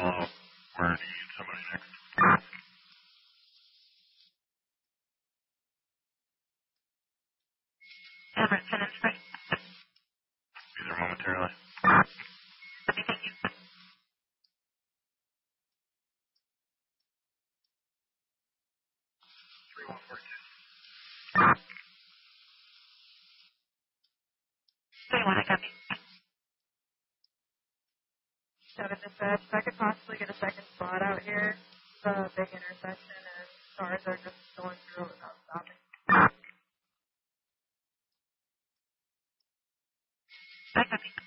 follow where do you need somebody next? Everton and Spring. Be there momentarily. Thank you. 31, I copy. 7 dispatch. If I could possibly get a second spot out here, it's a big intersection and cars are just going through it without stopping. I copy.